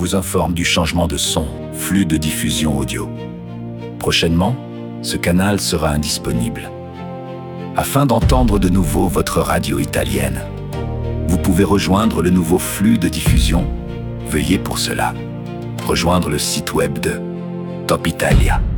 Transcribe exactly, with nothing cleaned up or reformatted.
vous informe du changement de son, flux de diffusion audio. Prochainement, ce canal sera indisponible. Afin d'entendre de nouveau votre radio italienne, vous pouvez rejoindre le nouveau flux de diffusion. Veuillez pour cela rejoindre le site web de Top Italia.